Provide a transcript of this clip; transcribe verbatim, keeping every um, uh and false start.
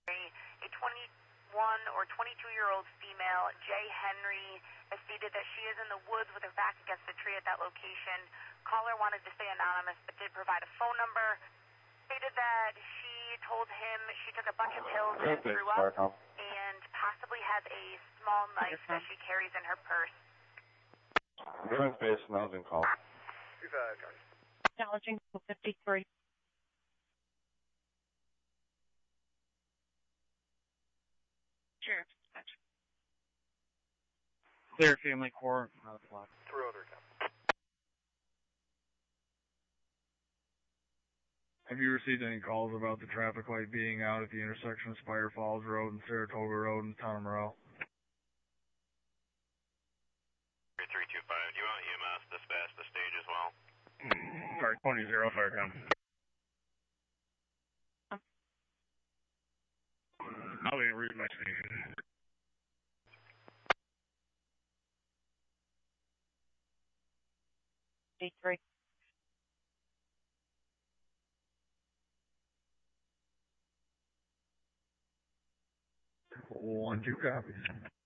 A twenty-one or twenty-two-year-old female, Jay Henry, has stated that she is in the woods with her back against a tree at that location. Caller wanted to stay anonymous but did provide a phone number. Stated that she told him she took a bunch of pills and threw up and possibly has a small knife that she carries in her purse. Given space, announcing call. Acknowledging fifty-three. Sure. Clear family core. Through other account. Have you received any calls about the traffic light being out at the intersection of Spire Falls Road and Saratoga Road in the town of Moreau? three two five, do you want E M S dispatch the stage as well? Sorry, twenty zero, Firecom. I'll be read my station. fifty-three. One, two copies.